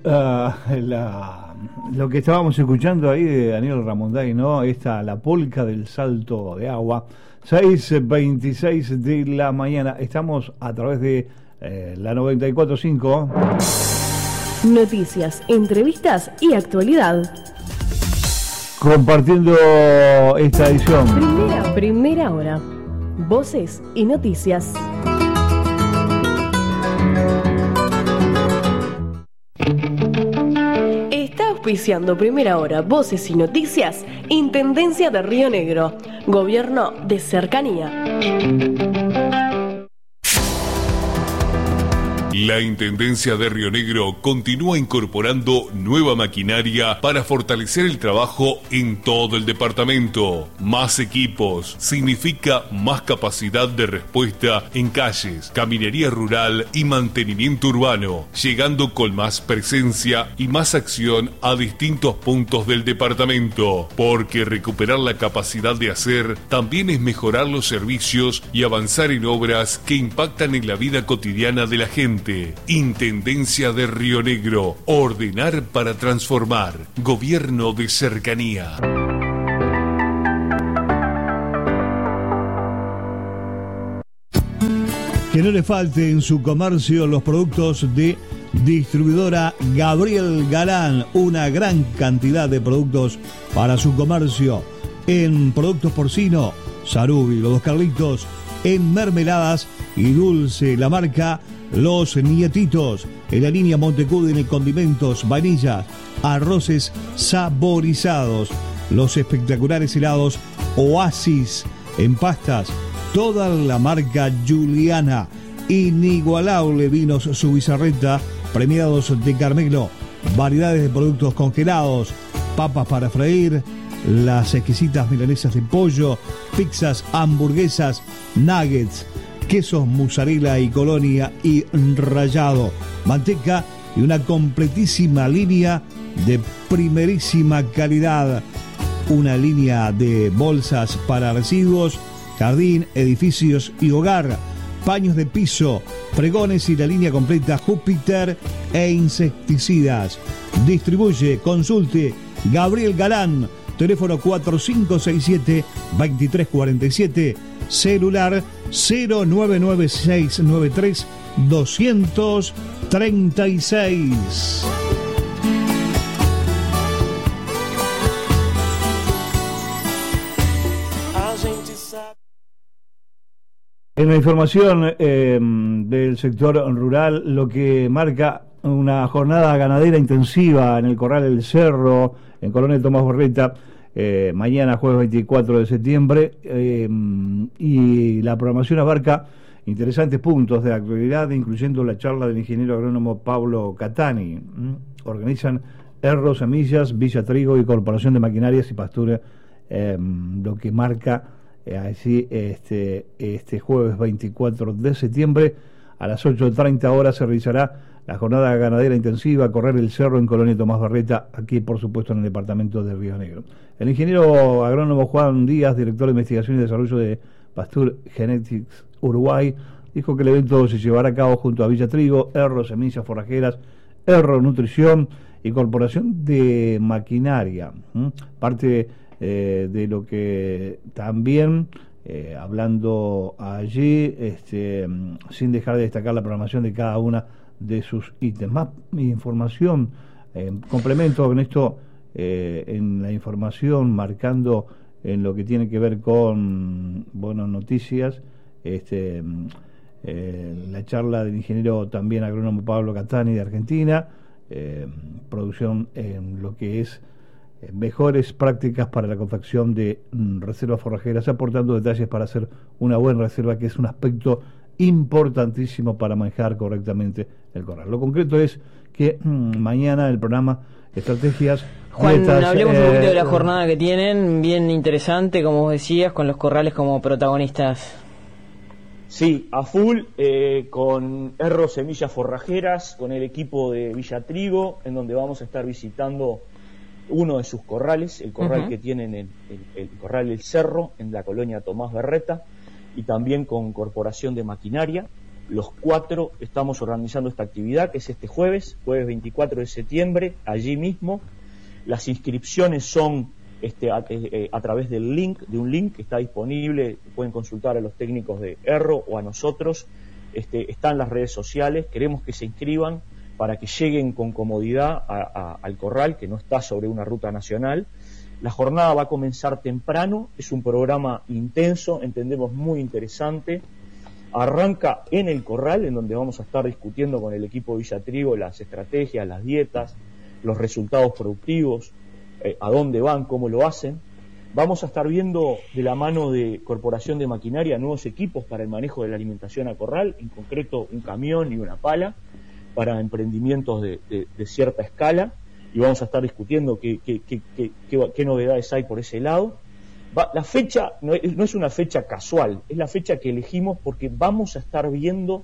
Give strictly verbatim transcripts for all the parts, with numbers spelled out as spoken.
uh, la, lo que estábamos escuchando ahí de Daniel Ramonday, ¿no? Esta, la polca del salto de agua, seis veintiséis de la mañana. Estamos a través de eh, la noventa y cuatro punto cinco. Noticias, entrevistas y actualidad. Compartiendo esta edición. Primera, primera hora. Voces y noticias. Está auspiciando Primera Hora, Voces y Noticias, Intendencia de Río Negro, Gobierno de Cercanía. La Intendencia de Río Negro continúa incorporando nueva maquinaria para fortalecer el trabajo en todo el departamento. Más equipos significa más capacidad de respuesta en calles, caminería rural y mantenimiento urbano, llegando con más presencia y más acción a distintos puntos del departamento, porque recuperar la capacidad de hacer también es mejorar los servicios y avanzar en obras que impactan en la vida cotidiana de la gente. Intendencia de Río Negro. Ordenar para transformar. Gobierno de Cercanía. Que no le falte en su comercio los productos de distribuidora Gabriel Galán. Una gran cantidad de productos para su comercio. En productos porcino, Sarubi, los dos Carlitos. En mermeladas y dulce, la marca Los Nietitos. En la línea Montecudine, condimentos, vainillas, arroces saborizados. Los espectaculares helados Oasis. En pastas, toda la marca Juliana. Inigualable vinos Subizarreta, premiados de Carmelo. Variedades de productos congelados, papas para freír, las exquisitas milanesas de pollo, pizzas, hamburguesas, nuggets, quesos mozzarella y colonia y rallado, manteca y una completísima línea de primerísima calidad. Una línea de bolsas para residuos, jardín, edificios y hogar, paños de piso, pregones y la línea completa Júpiter e insecticidas. Distribuye, consulte Gabriel Galán, teléfono cuatro cinco seis siete, dos tres cuatro siete, celular cero nueve nueve seis nueve tres dos tres seis. En la información eh, del sector rural, lo que marca una jornada ganadera intensiva en el Corral El Cerro, en Coronel Tomás Berreta, eh, mañana jueves veinticuatro de septiembre, eh, y la programación abarca interesantes puntos de actualidad, incluyendo la charla del ingeniero agrónomo Pablo Catani. ¿Mm? Organizan Erro Semillas, Villa Trigo y Corporación de Maquinarias y Pastura, eh, lo que marca eh, así este, este jueves veinticuatro de septiembre a las ocho treinta horas se realizará la jornada ganadera intensiva Correr el Cerro en Colonia Tomás Berreta, aquí por supuesto en el departamento de Río Negro. El ingeniero agrónomo Juan Díaz, director de investigación y desarrollo de Pasture Genetics Uruguay, dijo que el evento se llevará a cabo junto a Villa Trigo, Erro Semillas Forrajeras, Erro Nutrición y Corporación de Maquinaria. ¿Mm? Parte eh, de lo que también, eh, hablando allí, este, sin dejar de destacar la programación de cada una de sus ítems. Más información, eh, complemento con esto, eh, en la información, marcando en lo que tiene que ver con, bueno, noticias, este, eh, la charla del ingeniero también agrónomo Pablo Catani de Argentina, eh, producción en lo que es eh, mejores prácticas para la confección de mm, reservas forrajeras, aportando detalles para hacer una buena reserva, que es un aspecto importantísimo para manejar correctamente el corral. Lo concreto es que mmm, mañana el programa Estrategias Juan, metas, hablemos eh, un poquito de la jornada que tienen, bien interesante, como vos decías, con los corrales como protagonistas. Sí, a full, eh, con Erro Semillas Forrajeras, con el equipo de Villa Trigo, en donde vamos a estar visitando uno de sus corrales, el corral uh-huh. que tienen en el, el Corral El Cerro, en la colonia Tomás Berreta, y también con Corporación de Maquinaria. los cuatro estamos organizando esta actividad, que es este jueves, jueves veinticuatro de septiembre, allí mismo. Las inscripciones son este, a, eh, a través del link, de un link que está disponible, pueden consultar a los técnicos de Erro o a nosotros, este, está en las redes sociales. Queremos que se inscriban para que lleguen con comodidad a, a, al corral, que no está sobre una ruta nacional. La jornada va a comenzar temprano, es un programa intenso, entendemos muy interesante. Arranca en el corral, en donde vamos a estar discutiendo con el equipo Villa Trigo las estrategias, las dietas, los resultados productivos, eh, a dónde van, cómo lo hacen. Vamos a estar viendo de la mano de Corporación de Maquinaria nuevos equipos para el manejo de la alimentación a corral, en concreto un camión y una pala para emprendimientos de, de, de cierta escala, y vamos a estar discutiendo qué, qué, qué, qué, qué, qué novedades hay por ese lado. Va, la fecha no es, no es una fecha casual, es la fecha que elegimos porque vamos a estar viendo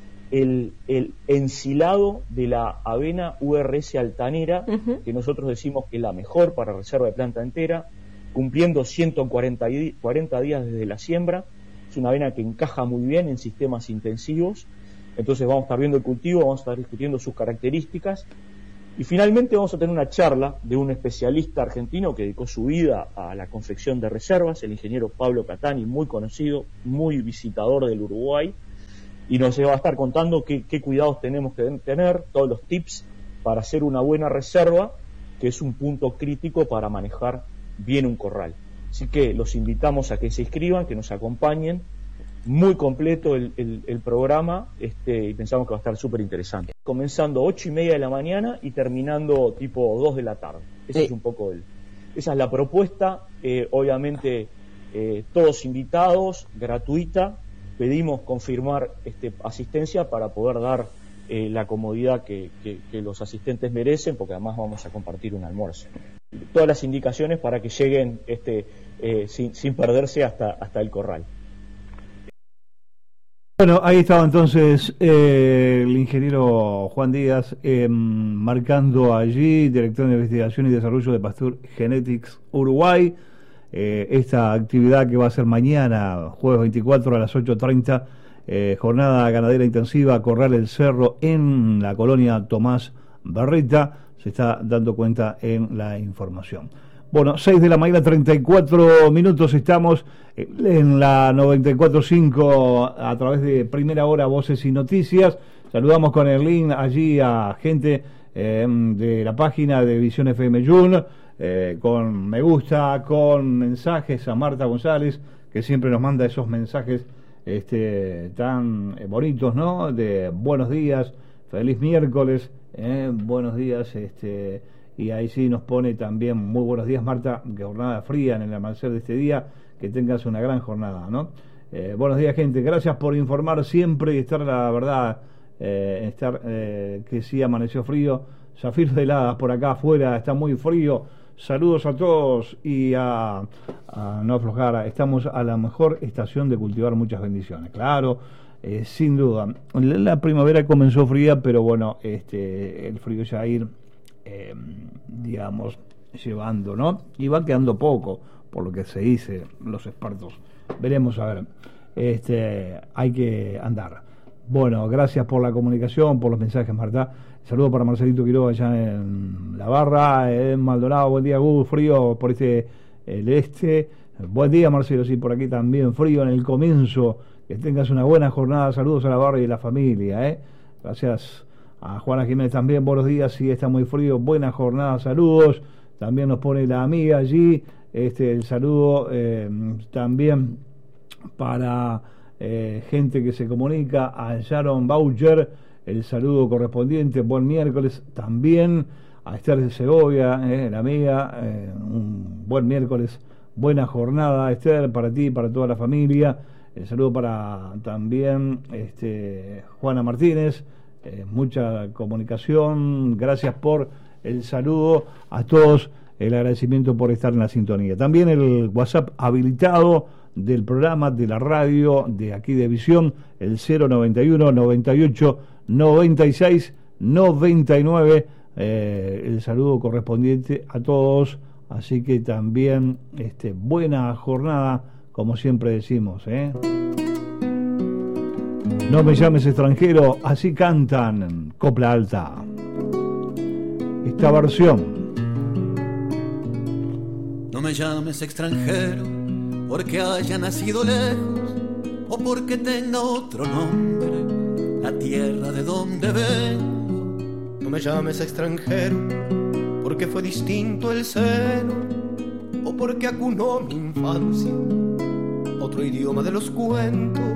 el, el ensilado de la avena U R S altanera, uh-huh. que nosotros decimos que es la mejor para reserva de planta entera, cumpliendo ciento cuarenta días desde la siembra. Es una avena que encaja muy bien en sistemas intensivos. Entonces vamos a estar viendo el cultivo, vamos a estar discutiendo sus características. Y finalmente vamos a tener una charla de un especialista argentino que dedicó su vida a la confección de reservas, el ingeniero Pablo Catani, muy conocido, muy visitador del Uruguay, y nos va a estar contando qué, qué cuidados tenemos que tener, todos los tips para hacer una buena reserva, que es un punto crítico para manejar bien un corral. Así que los invitamos a que se inscriban, que nos acompañen. Muy completo el, el, el programa, este, y pensamos que va a estar súper interesante. Comenzando ocho y media de la mañana y terminando tipo dos de la tarde. Ese sí. es un poco el, esa es la propuesta. Eh, obviamente eh, todos invitados, gratuita. Pedimos confirmar este, asistencia para poder dar eh, la comodidad que, que, que los asistentes merecen, porque además vamos a compartir un almuerzo. Todas las indicaciones para que lleguen este, eh, sin, sin perderse hasta, hasta el corral. Bueno, ahí estaba entonces eh, el ingeniero Juan Díaz eh, marcando allí, director de investigación y desarrollo de Pasture Genetics Uruguay, eh, esta actividad que va a ser mañana, jueves veinticuatro a las ocho treinta, eh, jornada ganadera intensiva, Corral El Cerro en la colonia Tomás Barreta, se está dando cuenta en la información. Bueno, seis de la mañana, treinta y cuatro minutos, estamos en la noventa y cuatro punto cinco a través de Primera Hora, Voces y Noticias. Saludamos con el link allí a gente eh, de la página de Visión F M Jun, eh, con me gusta, con mensajes, a Marta González, que siempre nos manda esos mensajes este, tan eh, bonitos, ¿no? De buenos días, feliz miércoles, eh, buenos días, este... y ahí sí nos pone también muy buenos días, Marta, que jornada fría en el amanecer de este día, que tengas una gran jornada, ¿no? Eh, buenos días, gente, gracias por informar siempre y estar, la verdad, eh, estar eh, que sí amaneció frío, zafiro de heladas por acá afuera, está muy frío, saludos a todos y a, a no aflojar, estamos a la mejor estación de cultivar, muchas bendiciones, claro, eh, sin duda. La primavera comenzó fría, pero bueno, este el frío ya va a ir Eh, digamos, llevando, ¿no? Y va quedando poco, por lo que se dice los expertos. Veremos, a ver, este, hay que andar. Bueno, gracias por la comunicación, por los mensajes, Marta. Saludos para Marcelito Quiroga allá en La Barra, en Maldonado. Buen día, Gus, frío por este, el este. Buen día, Marcelo, sí, por aquí también frío en el comienzo. Que tengas una buena jornada. Saludos a La Barra y a la familia, ¿eh? Gracias. A Juana Jiménez también, buenos días, sí, está muy frío, buena jornada, saludos. También nos pone la amiga allí, este el saludo eh, también para eh, gente que se comunica, a Sharon Boucher, el saludo correspondiente, buen miércoles también, a Esther de Segovia, eh, la amiga, eh, un buen miércoles, buena jornada, Esther, para ti, para toda la familia. El saludo para también este Juana Martínez. Eh, mucha comunicación, gracias por el saludo a todos, el agradecimiento por estar en la sintonía. También el WhatsApp habilitado del programa, de la radio, de aquí de Visión, el cero noventa y uno, noventa y ocho, noventa y seis, noventa y nueve, eh, el saludo correspondiente a todos, así que también este, buena jornada, como siempre decimos, ¿eh? No me llames extranjero, así cantan Copla Alta. Esta versión. No me llames extranjero porque haya nacido lejos o porque tenga otro nombre, la tierra de donde vengo. No me llames extranjero porque fue distinto el seno o porque acunó mi infancia otro idioma de los cuentos